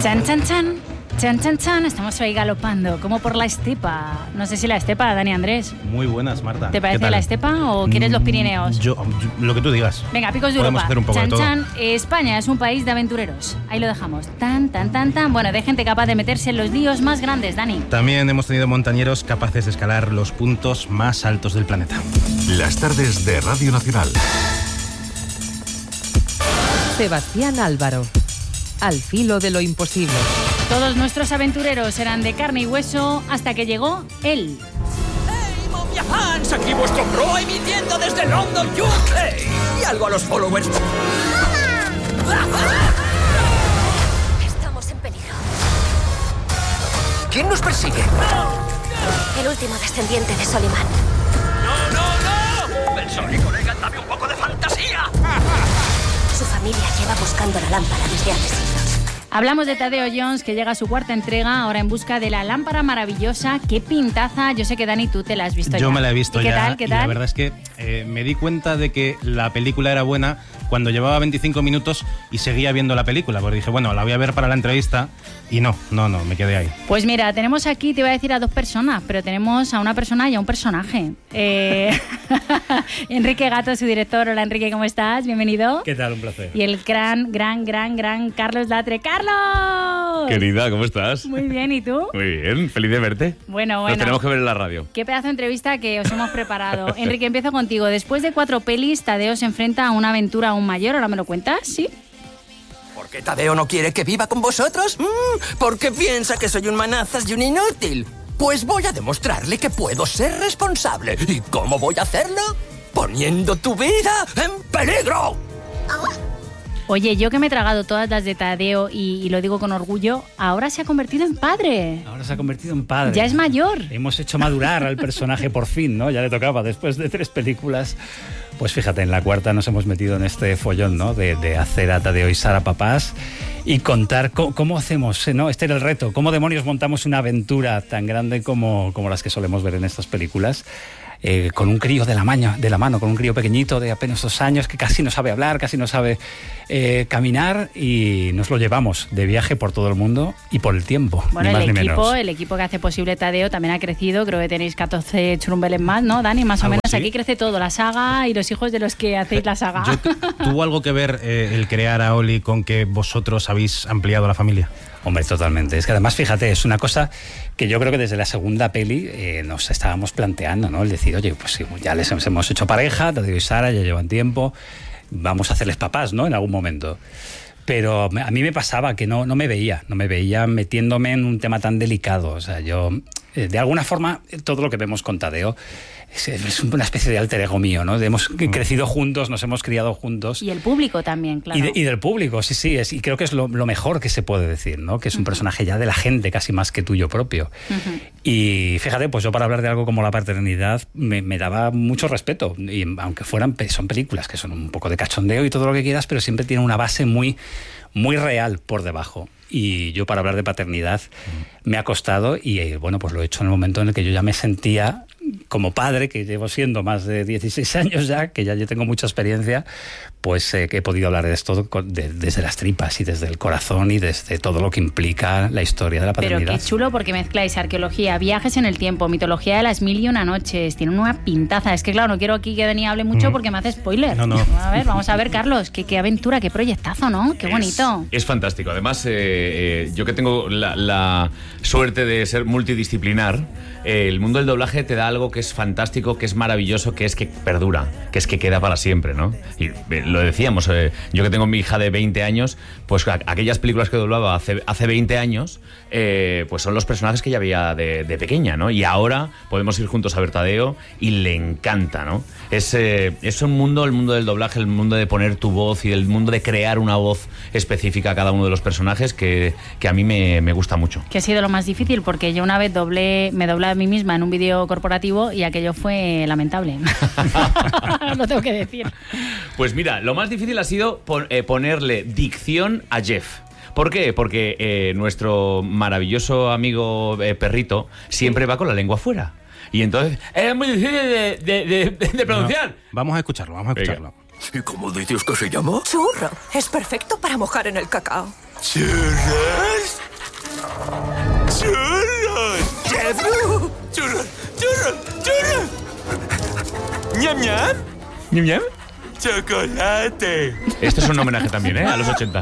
Chan, chan, chan. Chan, chan, chan. Estamos hoy galopando, como por la estepa. No sé si la estepa, Dani Andrés. Muy buenas, Marta. ¿Te parece la estepa o quieres los Pirineos? Yo, lo que tú digas. Venga, Picos de Podemos Europa. hacer un poco Chan, de todo. chan. España es un país de aventureros. Ahí lo dejamos. Tan, tan, tan, tan. Bueno, de gente capaz de meterse en los líos más grandes, Dani. También hemos tenido montañeros capaces de escalar los puntos más altos del planeta. Las tardes de Radio Nacional. Sebastián Álvaro. Al filo de lo imposible. Todos nuestros aventureros eran de carne y hueso hasta que llegó él. ¡Hey, Momia Fans! Aquí vuestro pro emitiendo desde London, UK. Y algo a los followers. Estamos en peligro. ¿Quién nos persigue? El último descendiente de Soliman. ¡No! Pensole, colega, dame un poco de fantasía. Su familia lleva buscando la lámpara desde hace siglos. Hablamos de Tadeo Jones, que llega a su cuarta entrega, ahora en busca de la lámpara maravillosa. ¡Qué pintaza! Yo sé que, Dani, tú te la has visto ya. Yo me la he visto ¿Y ya. ¿Qué y tal? la verdad es que me di cuenta de que la película era buena cuando llevaba 25 minutos y seguía viendo la película. Porque dije, bueno, la voy a ver para la entrevista. Y no, me quedé ahí. Pues mira, tenemos aquí, te iba a decir a dos personas, pero tenemos a una persona y a un personaje. Enrique Gato, su director. Hola, Enrique, ¿cómo estás? Bienvenido. ¿Qué tal? Un placer. Y el gran Carlos Latre. ¡Carlos! Querida, ¿cómo estás? Muy bien, ¿y tú? Muy bien, feliz de verte. Bueno. Nos tenemos que ver en la radio. Qué pedazo de entrevista que os hemos preparado. Enrique, empiezo contigo. Después de 4 pelis, Tadeo se enfrenta a una aventura aún mayor. ¿Ahora me lo cuentas? ¿Sí? ¿Por qué Tadeo no quiere que viva con vosotros? Porque piensa que soy un manazas y un inútil. Pues voy a demostrarle que puedo ser responsable. ¿Y cómo voy a hacerlo? Poniendo tu vida en peligro. Oye, yo que me he tragado todas las de Tadeo y lo digo con orgullo, ahora se ha convertido en padre. Ahora se ha convertido en padre. Ya es mayor. Hemos hecho madurar al personaje por fin, ¿no? Ya le tocaba después de 3 películas. Pues fíjate, en la cuarta nos hemos metido en este follón, ¿no? De hacer a Tadeo y Sara papás y contar cómo hacemos, ¿no? Este era el reto. ¿Cómo demonios montamos una aventura tan grande como las que solemos ver en estas películas? Con un crío de la mano, con un crío pequeñito de apenas 2 años que casi no sabe hablar, casi no sabe caminar, y nos lo llevamos de viaje por todo el mundo y por el tiempo. Bueno, ni más ni menos. el equipo que hace posible Tadeo también ha crecido. Creo que tenéis 14 churumbeles más, ¿no, Dani? Más o menos. ¿Así? Aquí crece todo, la saga y los hijos de los que hacéis la saga. ¿Tuvo algo que ver el crear a Oli con que vosotros habéis ampliado la familia? Hombre, totalmente. Es que además, fíjate, es una cosa que yo creo que desde la segunda peli nos estábamos planteando, ¿no? El decir, oye, pues ya les hemos hecho pareja, Tadeo y Sara ya llevan tiempo, vamos a hacerles papás, ¿no? En algún momento. Pero a mí me pasaba que no me veía metiéndome en un tema tan delicado. O sea, yo, de alguna forma, todo lo que vemos con Tadeo es una especie de alter ego mío, ¿no? Hemos crecido juntos, nos hemos criado juntos. Y el público también, claro. Y del público, sí. Y creo que es lo mejor que se puede decir, ¿no? Que es un personaje ya de la gente, casi más que tuyo propio. Y fíjate, pues yo para hablar de algo como la paternidad me daba mucho respeto. Y aunque son películas que son un poco de cachondeo y todo lo que quieras, pero siempre tienen una base muy real por debajo. Y yo para hablar de paternidad me ha costado y bueno, pues lo he hecho en el momento en el que yo ya me sentía como padre, que llevo siendo más de 16 años ya, que ya yo tengo mucha experiencia, pues que he podido hablar de esto desde las tripas y desde el corazón y desde todo lo que implica la historia de la paternidad. Pero qué chulo, porque mezcláis arqueología, viajes en el tiempo, mitología de las 1001 noches, tiene una pintaza. Es que claro, no quiero aquí que Dani hable mucho porque me hace spoiler. No. Vamos a ver, Carlos, qué aventura, qué proyectazo, ¿no? Qué bonito. Es fantástico. Además, yo que tengo la suerte de ser multidisciplinar, el mundo del doblaje te da algo que es fantástico, que es maravilloso, que es que perdura, que es que queda para siempre, ¿no? Y lo decíamos, yo que tengo mi hija de 20 años, pues aquellas películas que doblaba hace 20 años, pues son los personajes que ya veía de pequeña, ¿no? Y ahora podemos ir juntos a ver Tadeo y le encanta, ¿no? Es un mundo, el mundo del doblaje, el mundo de poner tu voz y el mundo de crear una voz específica a cada uno de los personajes que a mí me gusta mucho. ¿Qué ha sido lo más difícil? Porque yo una vez me doblé a mí misma en un vídeo corporativo y aquello fue lamentable. Lo tengo que decir. Pues mira, lo más difícil ha sido ponerle dicción a Jeff. ¿Por qué? Porque nuestro maravilloso amigo perrito siempre va con la lengua fuera. Y entonces es muy difícil de pronunciar. No, vamos a escucharlo. ¿Y cómo dices que se llama? Churro. Es perfecto para mojar en el cacao. ¿Churros? ¡Churros! ¡Churros! ¡Churros! ¡Churros! ¡Churros! ¡Ñam, ñam! ¿Ñam, ñam? ¡Chocolate! Esto es un homenaje también, a los 80.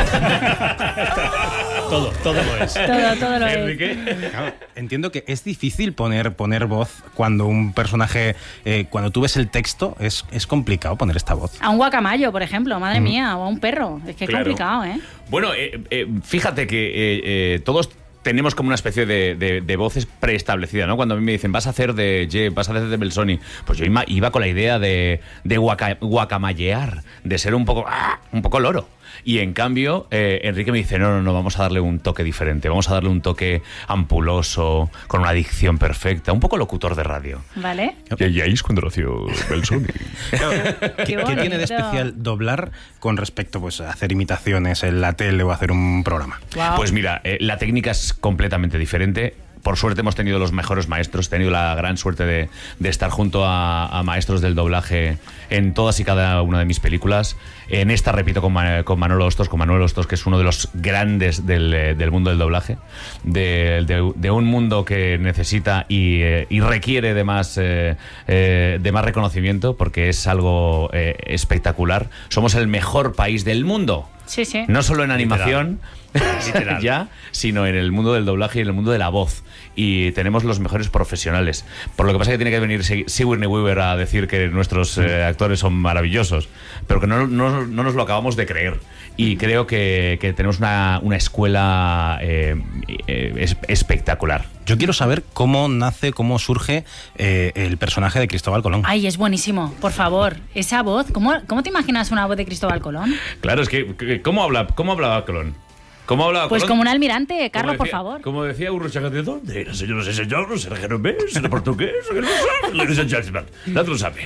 Todo lo es. Todo lo es. Enrique. Claro, entiendo que es difícil poner voz cuando un personaje, cuando tú ves el texto, es complicado poner esta voz. A un guacamayo, por ejemplo, madre mía, o a un perro. Es que es Claro. complicado, ¿eh? Bueno, fíjate que todos tenemos como una especie de voces preestablecida, ¿no? Cuando a mí me dicen, vas a hacer de Jeff, vas a hacer de Belzoni, pues yo iba con la idea de guacamayear, de ser un poco loro. Y en cambio, Enrique me dice, no, vamos a darle un toque diferente, vamos a darle un toque ampuloso, con una dicción perfecta, un poco locutor de radio. ¿Vale? Y ahí es cuando nació Belzoni. ¿Qué tiene de especial doblar con respecto pues, a hacer imitaciones en la tele o hacer un programa? Wow. Pues mira, la técnica es completamente diferente. Por suerte hemos tenido los mejores maestros, he tenido la gran suerte de estar junto a maestros del doblaje en todas y cada una de mis películas. En esta, repito, con Manuel Hostos, que es uno de los grandes del mundo del doblaje, de un mundo que necesita y requiere de más reconocimiento, porque es algo espectacular. Somos el mejor país del mundo. Sí, sí. No solo en animación, Literal. ya, sino en el mundo del doblaje y en el mundo de la voz. Y tenemos los mejores profesionales. Por lo que pasa es que tiene que venir Sigourney Weaver a decir que nuestros actores son maravillosos, pero que no nos lo acabamos de creer. Y creo que tenemos una escuela espectacular. Yo quiero saber cómo nace, cómo surge el personaje de Cristóbal Colón. Ay, es buenísimo, por favor. Esa voz, ¿cómo te imaginas una voz de Cristóbal Colón? Claro, es que ¿cómo hablaba Colón? ¿Cómo hablaba Pues Colón? como un almirante, Carlos, Como por decía- favor. Como decía Urrucha Gatito, señoras y señores, será genovés, será portugués, ladies and gentlemen, nadie lo sabe.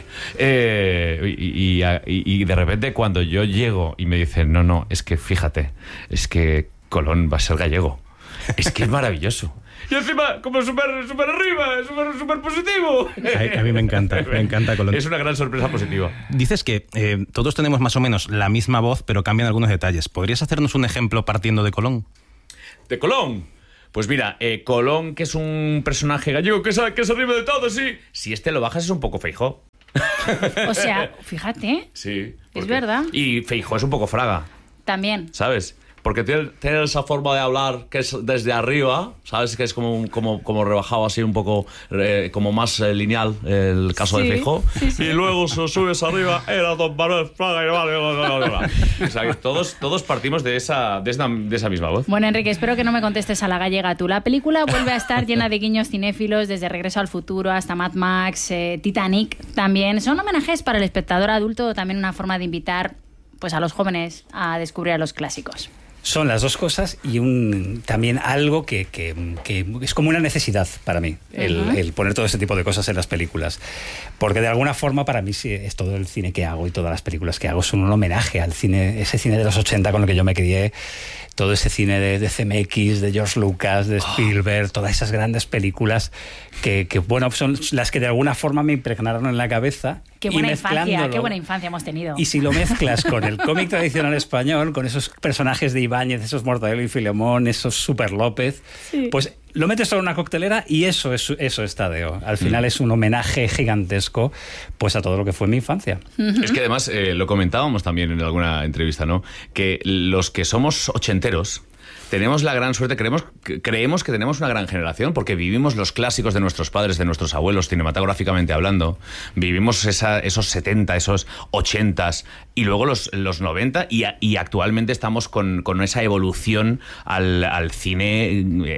Y de repente cuando yo llego y me dicen, no, es que fíjate, es que Colón va a ser gallego. Es que es maravilloso. Y encima, como súper arriba, súper positivo. A mí me encanta Colón. Es una gran sorpresa positiva. Dices que todos tenemos más o menos la misma voz, pero cambian algunos detalles. ¿Podrías hacernos un ejemplo partiendo de Colón? ¿De Colón? Pues mira, Colón, que es un personaje gallego que se arriba de todo, sí. Si lo bajas es un poco Feijóo. O sea, fíjate, Sí. es verdad. Y Feijóo es un poco Fraga, También. ¿sabes? Porque tiene esa forma de hablar que es desde arriba, ¿sabes? Que es como rebajado así un poco, como más lineal, el caso de Sí, Feijóo. sí. Y luego subes arriba, era Don Manuel Fraga y vale. O sea, que todos partimos de esa misma voz. Bueno, Enrique, espero que no me contestes a la gallega tú. La película vuelve a estar llena de guiños cinéfilos, desde Regreso al Futuro hasta Mad Max, Titanic también. Son homenajes para el espectador adulto, también una forma de invitar pues, a los jóvenes a descubrir a los clásicos. Son las dos cosas y también algo que es como una necesidad para mí, el poner todo ese tipo de cosas en las películas. Porque de alguna forma para mí sí, es todo el cine que hago y todas las películas que hago son un homenaje al cine, ese cine de los 80 con el que yo me crié, todo ese cine de CMX, de George Lucas, de Spielberg, todas esas grandes películas que bueno, son las que de alguna forma me impregnaron en la cabeza. Qué buena infancia hemos tenido. Y si lo mezclas con el cómic tradicional español, con esos personajes de Ibáñez, esos Mortadelo y Filemón, esos Super López, Sí. pues lo metes todo en una coctelera y eso es Tadeo. Al final es un homenaje gigantesco pues a todo lo que fue mi infancia. Es que además, lo comentábamos también en alguna entrevista, ¿no? Que los que somos ochenteros tenemos la gran suerte, creemos que tenemos una gran generación, porque vivimos los clásicos de nuestros padres, de nuestros abuelos, cinematográficamente hablando. Vivimos esos 70, esos 80 y luego los 90 y actualmente estamos con esa evolución al cine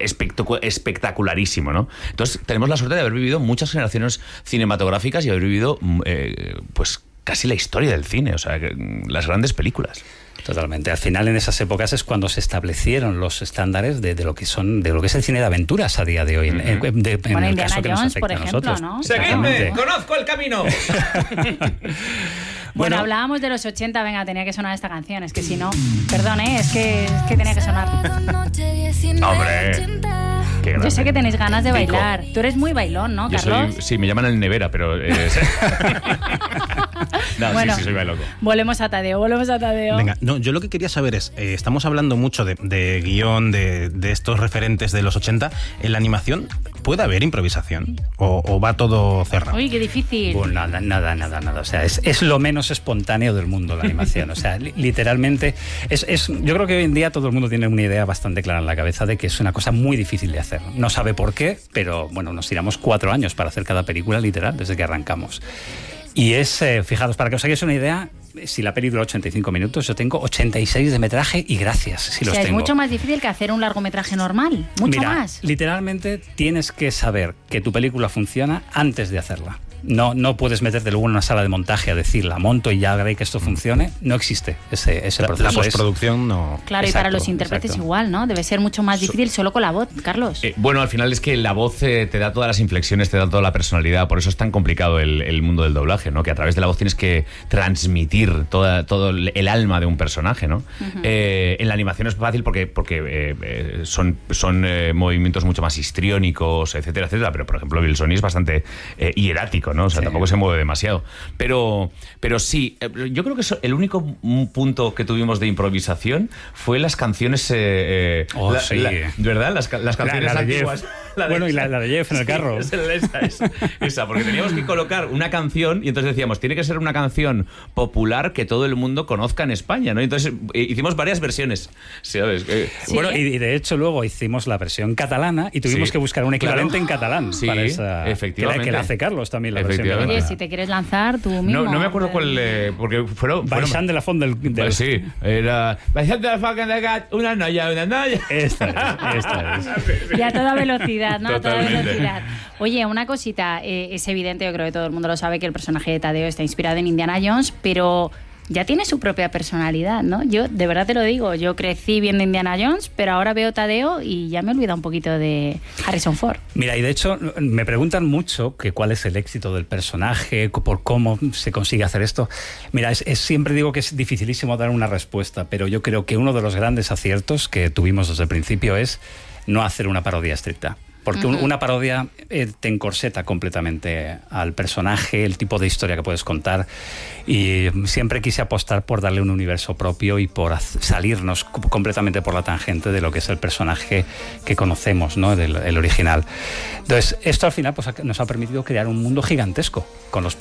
espectacularísimo, ¿no? Entonces tenemos la suerte de haber vivido muchas generaciones cinematográficas y haber vivido pues casi la historia del cine, o sea, las grandes películas. Totalmente. Al final, en esas épocas es cuando se establecieron los estándares de lo que es el cine de aventuras a día de hoy. En Bueno, el Indiana caso que nos Jones, afecta por a ejemplo, nosotros. ¿no? Exactamente. ¡Conozco el camino! Bueno, hablábamos de los 80, venga, tenía que sonar esta canción, es que si no, perdón, es que tenía que sonar. ¡Hombre! Qué grande. Yo sé que tenéis ganas de Kiko. bailar. Tú eres muy bailón, ¿no, Yo Carlos? sí, me llaman el nevera, pero... No, Bueno, sí, soy muy loco. volvemos a Tadeo. Venga, no, yo lo que quería saber es, estamos hablando mucho de guión, de estos referentes de los 80. ¿En la animación puede haber improvisación? ¿O va todo cerrado? Uy, qué difícil. Pues nada. O sea, es lo menos espontáneo del mundo la animación. O sea, literalmente, yo creo que hoy en día todo el mundo tiene una idea bastante clara en la cabeza de que es una cosa muy difícil de hacer. No sabe por qué, pero bueno, nos tiramos 4 años para hacer cada película, literal, desde que arrancamos. Y fijaros, para que os hagáis una idea, si la peli dura 85 minutos, yo tengo 86 de metraje y gracias, si los tengo. Es mucho más difícil que hacer un largometraje normal, mucho más. Literalmente tienes que saber que tu película funciona antes de hacerla. No puedes meterte luego en una sala de montaje a decir, la monto y ya haré que esto funcione. No existe ese proceso. La postproducción no... Claro, y para los intérpretes igual, ¿no? Debe ser mucho más difícil solo con la voz, Carlos. Bueno, al final es que la voz te da todas las inflexiones, te da toda la personalidad. Por eso es tan complicado el mundo del doblaje, ¿no? Que a través de la voz tienes que transmitir todo el alma de un personaje, ¿no? En la animación es fácil porque son movimientos mucho más histriónicos, etcétera, etcétera. Pero, por ejemplo, Bill Sonny es bastante hierático, ¿no? O sea, tampoco se mueve demasiado. Pero sí, yo creo que el único punto que tuvimos de improvisación fue las canciones... sí. ¿Verdad? Las canciones antiguas. Y la de Jeff en el carro. Esa, porque teníamos que colocar una canción y entonces decíamos, tiene que ser una canción popular que todo el mundo conozca en España, ¿no? Y entonces hicimos varias versiones, ¿sabes? ¿Sí? Bueno, y de hecho luego hicimos la versión catalana y tuvimos que buscar un equivalente en catalán para esa, efectivamente. Que la hace Carlos también, la versión. Oye, si te quieres lanzar tú mismo. No me acuerdo cuál... porque fueron... Baixant de la Font del... Sí, era... Baixant de la Font del Gat, una noia. Esta es. Y a toda velocidad, ¿no? Totalmente. A toda velocidad. Oye, una cosita, es evidente, yo creo que todo el mundo lo sabe, que el personaje de Tadeo está inspirado en Indiana Jones, pero ya tiene su propia personalidad, ¿no? Yo, de verdad te lo digo, yo crecí viendo Indiana Jones, pero ahora veo Tadeo y ya me he olvidado un poquito de Harrison Ford. Mira, y de hecho me preguntan mucho que cuál es el éxito del personaje, por cómo se consigue hacer esto. Mira, siempre digo que es dificilísimo dar una respuesta, pero yo creo que uno de los grandes aciertos que tuvimos desde el principio es no hacer una parodia estricta. Porque una parodia te encorseta completamente al personaje, el tipo de historia que puedes contar. Y siempre quise apostar por darle un universo propio y por salirnos completamente por la tangente de lo que es el personaje que conocemos, ¿no? El original. Entonces, esto al final pues, nos ha permitido crear un mundo gigantesco con los